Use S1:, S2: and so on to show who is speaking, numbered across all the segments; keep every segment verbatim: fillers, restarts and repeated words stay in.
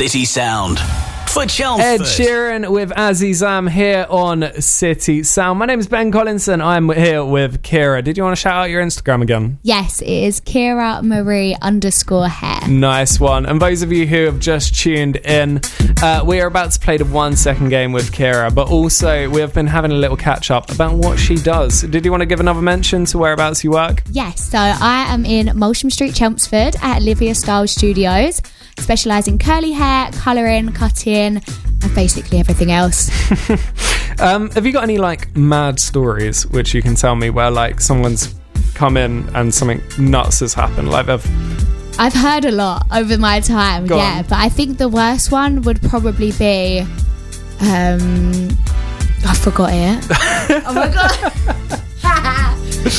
S1: City Sound for Chelmsford.
S2: Ed Sheeran with Azizam here on City Sound. My name is Ben Collinson. I'm here with Kira. Did you want to shout out your Instagram again?
S3: Yes, it is Kira Marie underscore hair.
S2: Nice one. And those of you who have just tuned in, uh, we are about to play the one second game with Kira, but also we have been having a little catch up about what she does. Did you want to give another mention to whereabouts you work?
S3: Yes, so I am in Molsham Street, Chelmsford at Olivia Style Studios. Specialise in curly hair, colouring, cutting, and basically everything else.
S2: um, have you got any like mad stories which you can tell me where like someone's come in and something nuts has happened? Like they've
S3: I've heard a lot over my time,
S2: Go
S3: yeah.
S2: on.
S3: But I think the worst one would probably be, um, I forgot it. Oh my god!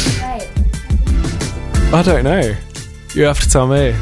S3: Wait.
S2: I don't know. You have to tell me.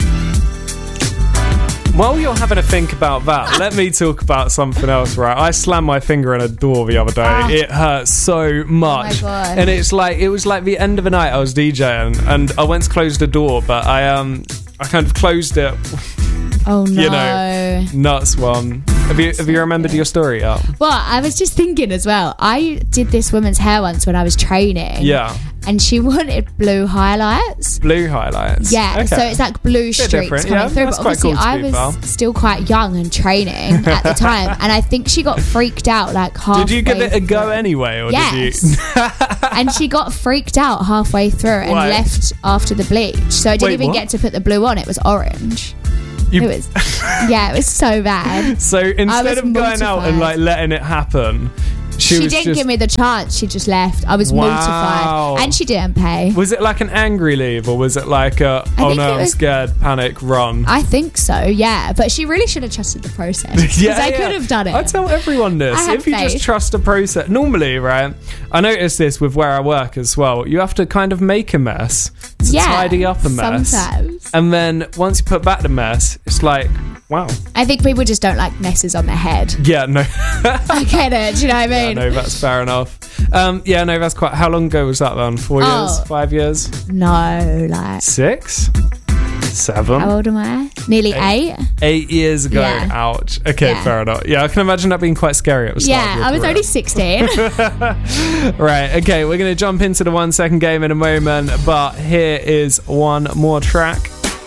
S2: While you're having a think about that, let me talk about something else, right? I slammed my finger in a door the other day.
S3: Oh.
S2: It hurt so much.
S3: Oh my God.
S2: And it's like, it was like the end of the night I was DJing and I went to close the door, but I um I kind of closed it.
S3: Oh no.
S2: You know, nuts one. Have you, have you remembered your story up?
S3: Well, I was just thinking as well. I did this woman's hair once when I was training.
S2: Yeah.
S3: And she wanted blue highlights.
S2: Blue highlights.
S3: Yeah,
S2: Okay.
S3: so it's like blue streaks
S2: different,
S3: coming
S2: yeah,
S3: through.
S2: that's
S3: But
S2: quite
S3: obviously,
S2: cool to
S3: I
S2: be
S3: was
S2: fair.
S3: still quite young and training at the time, and I think she got freaked out like halfway.
S2: Did you give it a go
S3: through.
S2: anyway, or
S3: Yes.
S2: did you?
S3: And she got freaked out halfway through and
S2: Why?
S3: left after the bleach. So I didn't
S2: Wait,
S3: even
S2: what?
S3: get to put the blue on. It was orange.
S2: You-
S3: It was, yeah, it was so bad.
S2: So instead
S3: was
S2: of going out and
S3: mortified.
S2: like letting it happen, she,
S3: She,
S2: was
S3: didn't
S2: just,
S3: give me the chance. She just left. I was
S2: Wow.
S3: mortified, and she didn't pay.
S2: Was it like an angry leave, or was it like a
S3: I
S2: oh
S3: think
S2: no
S3: it
S2: I'm
S3: was-
S2: scared panic run?
S3: I think so, yeah. But she really should have trusted the process. Because I could have done it.
S2: I tell everyone this.
S3: I had
S2: If you just
S3: faith.
S2: trust the process, normally, right? I notice this with where I work as well. You have to kind of make a mess to
S3: Yeah,
S2: tidy up a mess,
S3: sometimes.
S2: and then once you put back the mess, it's like wow.
S3: I think people just don't like messes on their head.
S2: Yeah, no,
S3: I get it. Do you know what I
S2: yeah,
S3: mean?
S2: no, that's fair enough. Um, yeah, no, that's quite. How long ago was that then? Four
S3: Oh.
S2: years? Five years?
S3: No, like,
S2: Six? Seven?
S3: how old am I? Nearly eight.
S2: Eight years ago.
S3: Yeah.
S2: Ouch. Okay,
S3: Yeah.
S2: fair enough. Yeah, I can imagine that being quite scary at the start. of
S3: Yeah,
S2: your
S3: I was
S2: career.
S3: only sixteen.
S2: Right, okay, we're going to jump into the one second game in a moment, but here is one more track.